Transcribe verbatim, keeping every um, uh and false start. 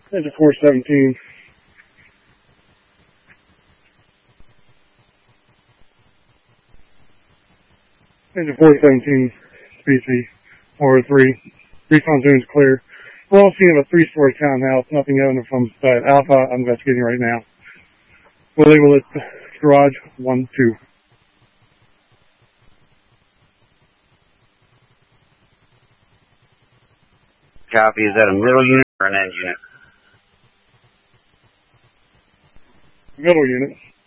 Engine four seventeen. Engine four seventeen, speed C, four oh three. Recon zone's clear. We're all seeing a three-story townhouse, nothing evident from site. Alpha, I'm investigating right now. We'll label it garage one two. Copy. Is that a middle unit or an end unit? Middle unit.